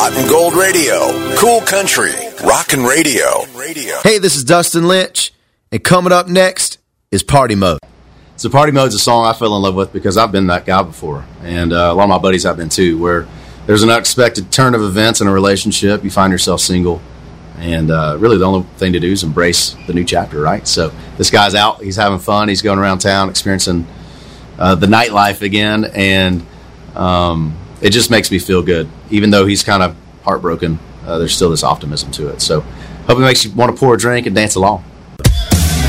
Hot and Gold Radio, Cool Country, Rockin' Radio. Hey, this is Dustin Lynch, and coming up next is Party Mode. So Party Mode's a song I fell in love with because I've been that guy before, and a lot of my buddies have been too, where there's an unexpected turn of events in a relationship, you find yourself single, and really the only thing to do is embrace the new chapter, right? So this guy's out, he's having fun, he's going around town experiencing the nightlife again, and it just makes me feel good. Even though he's kind of heartbroken, there's still this optimism to it. So hope it makes you want to pour a drink and dance along.